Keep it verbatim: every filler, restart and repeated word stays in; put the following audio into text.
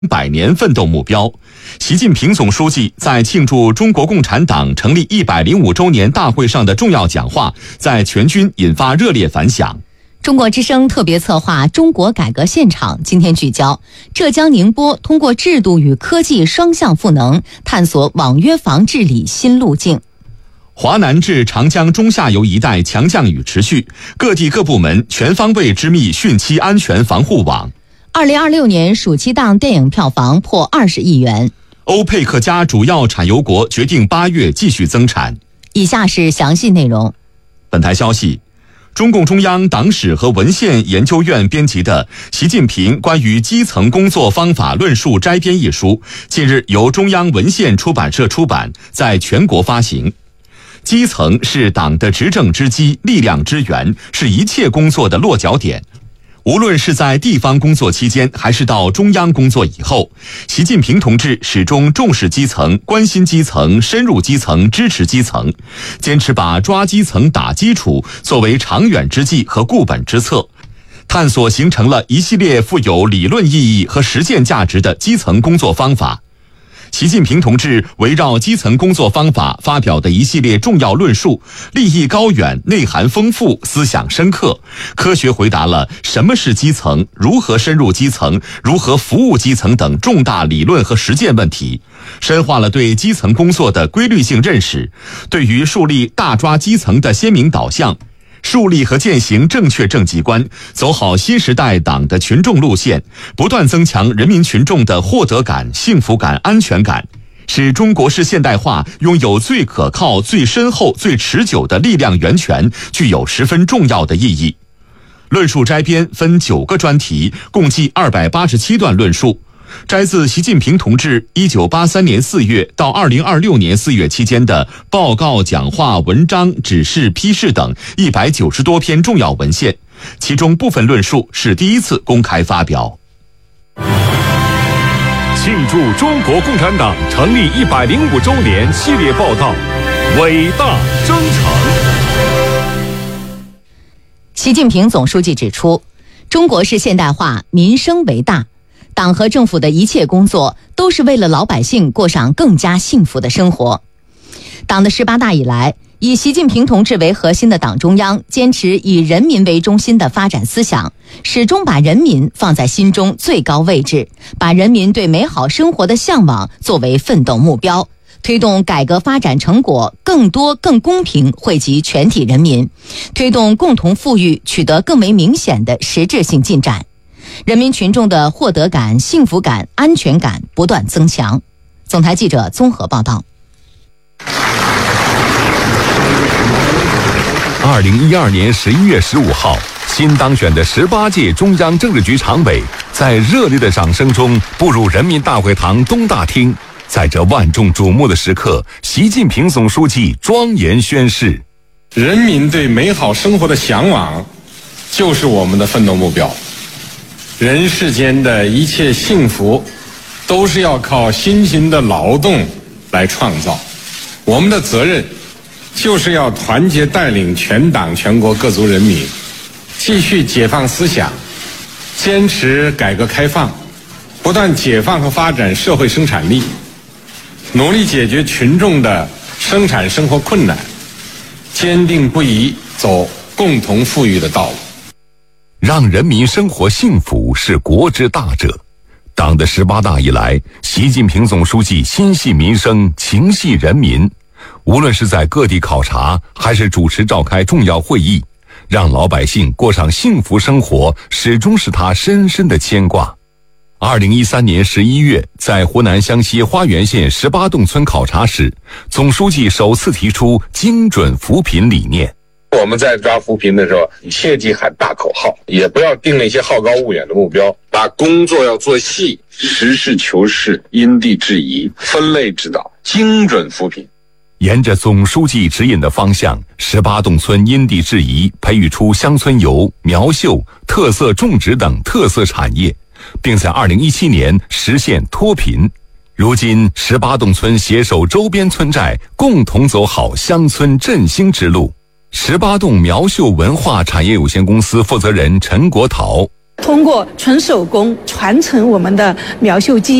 百年奋斗目标。习近平总书记在庆祝中国共产党成立一百零五周年大会上的重要讲话，在全军引发热烈反响。 中国之声特别策划中国改革现场今天聚焦浙江宁波，通过制度与科技双向赋能，探索网约房治理新路径。 华南至长江中下游一带强降雨持续，各地各部门全方位织密汛期安全防护网。 二零二六年暑期档电影票房破二十亿元。 欧佩克加主要产油国决定八月继续增产。 以下是详细内容。 本台消息，中共中央党史和文献研究院编辑的《习近平关于基层工作方法论述摘编》一书，近日由中央文献出版社出版，在全国发行。基层是党的执政之基、力量之源，是一切工作的落脚点。无论是在地方工作期间，还是到中央工作以后，习近平同志始终重视基层、关心基层、深入基层、支持基层，坚持把抓基层打基础作为长远之计和固本之策，探索形成了一系列富有理论意义和实践价值的基层工作方法。习近平同志围绕基层工作方法发表的一系列重要论述，立意高远，内涵丰富，思想深刻，科学回答了什么是基层、如何深入基层、如何服务基层等重大理论和实践问题，深化了对基层工作的规律性认识，对于树立大抓基层的鲜明导向，树立和践行正确政绩观，走好新时代党的群众路线，不断增强人民群众的获得感、幸福感、安全感，使中国式现代化拥有最可靠、最深厚、最持久的力量源泉，具有十分重要的意义。论述摘编分九个专题，共计二百八十七段论述，摘自习近平同志一九八三年四月到二零二六年四月期间的报告、讲话、文章、指示、批示等一百九十多篇重要文献，其中部分论述是第一次公开发表。 庆祝中国共产党成立一百零五周年系列报道，伟大征程。 习近平总书记指出，中国式现代化民生为大，党和政府的一切工作都是为了老百姓过上更加幸福的生活。党的十八大以来，以习近平同志为核心的党中央坚持以人民为中心的发展思想，始终把人民放在心中最高位置，把人民对美好生活的向往作为奋斗目标，推动改革发展成果更多更公平惠及全体人民，推动共同富裕取得更为明显的实质性进展，人民群众的获得感、幸福感、安全感不断增强。总台记者综合报道。 二零一二年十一月十五号，新当选的十八届中央政治局常委在热烈的掌声中步入人民大会堂东大厅。在这万众瞩目的时刻，习近平总书记庄严宣誓： 人民对美好生活的向往就是我们的奋斗目标，人世间的一切幸福都是要靠辛勤的劳动来创造，我们的责任就是要团结带领全党全国各族人民，继续解放思想，坚持改革开放，不断解放和发展社会生产力，努力解决群众的生产生活困难，坚定不移走共同富裕的道路。 让人民生活幸福是国之大者。党的十八大以来，习近平总书记心系民生，情系人民，无论是在各地考察，还是主持召开重要会议，让老百姓过上幸福生活，始终是他深深的牵挂。二零一三年十一月，在湖南湘西花园县十八洞村考察时，总书记首次提出精准扶贫理念。 我们在抓扶贫的时候，切忌喊大口号，也不要定了一些好高骛远的目标，把工作要做细，实事求是，因地制宜，分类指导，精准扶贫。 沿着总书记指引的方向，十八洞村因地制宜培育出乡村游、苗绣、特色种植等特色产业，并在二零一七年实现脱贫。如今，十八洞村携手周边村寨，共同走好乡村振兴之路。十八洞苗绣文化产业有限公司负责人陈国陶： 通过纯手工传承我们的苗绣技艺。